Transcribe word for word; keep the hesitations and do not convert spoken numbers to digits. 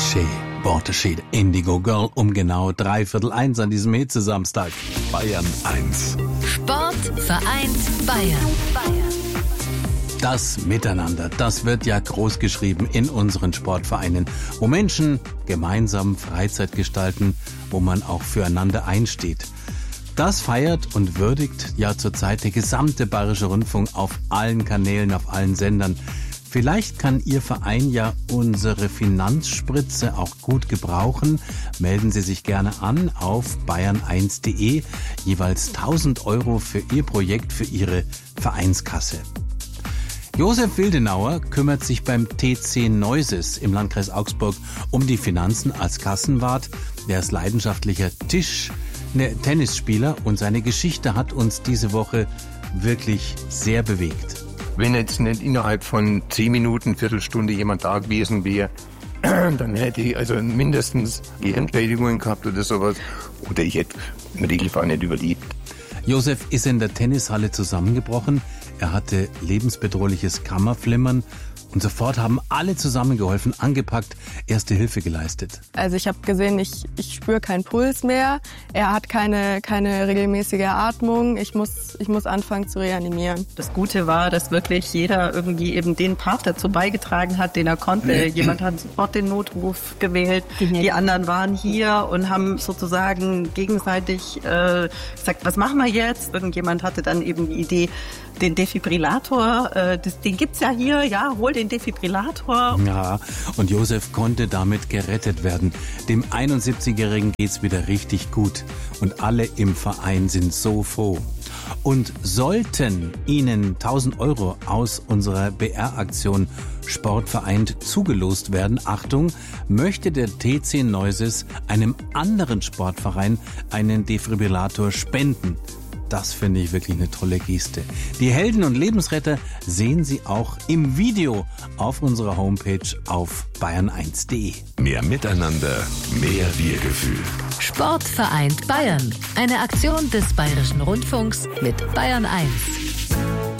Schön, Borteschede, Indigo Girl, um genau dreiviertel eins an diesem Hitze-Samstag. Bayern eins. Sport vereint Bayern. Das Miteinander, das wird ja groß geschrieben in unseren Sportvereinen, wo Menschen gemeinsam Freizeit gestalten, wo man auch füreinander einsteht. Das feiert und würdigt ja zurzeit der gesamte Bayerische Rundfunk auf allen Kanälen, auf allen Sendern. Vielleicht kann Ihr Verein ja unsere Finanzspritze auch gut gebrauchen. Melden Sie sich gerne an auf bayern eins punkt de, jeweils tausend Euro für Ihr Projekt, für Ihre Vereinskasse. Josef Wildenauer kümmert sich beim T C Neuses im Landkreis Augsburg um die Finanzen als Kassenwart. Er ist leidenschaftlicher Tisch, ne, Tennisspieler und seine Geschichte hat uns diese Woche wirklich sehr bewegt. Wenn jetzt nicht innerhalb von zehn Minuten, Viertelstunde jemand da gewesen wäre, dann hätte ich also mindestens Gehirnschädigungen gehabt oder sowas. Oder ich hätte im Regelfall nicht überlebt. Josef ist in der Tennishalle zusammengebrochen. Er hatte lebensbedrohliches Kammerflimmern. Und sofort haben alle zusammengeholfen, angepackt, erste Hilfe geleistet. Also ich habe gesehen, ich, ich spüre keinen Puls mehr. Er hat keine, keine regelmäßige Atmung. Ich muss, ich muss anfangen zu reanimieren. Das Gute war, dass wirklich jeder irgendwie eben den Part dazu beigetragen hat, den er konnte. Jemand hat sofort den Notruf gewählt. Die anderen waren hier und haben sozusagen gegenseitig äh, gesagt, was machen wir jetzt? Irgendjemand hatte dann eben die Idee, den Defibrillator, äh, das, den gibt's ja hier, ja, hol den Defibrillator. Ja, und Josef konnte damit gerettet werden. Dem einundsiebzigjährigen geht's wieder richtig gut. Und alle im Verein sind so froh. Und sollten Ihnen tausend Euro aus unserer B R-Aktion Sportvereint zugelost werden, Achtung, möchte der T C Neuses einem anderen Sportverein einen Defibrillator spenden. Das finde ich wirklich eine tolle Geste. Die Helden und Lebensretter sehen Sie auch im Video auf unserer Homepage auf bayern eins punkt de. Mehr Miteinander, mehr Wir-Gefühl. Sport vereint Bayern. Eine Aktion des Bayerischen Rundfunks mit Bayern eins.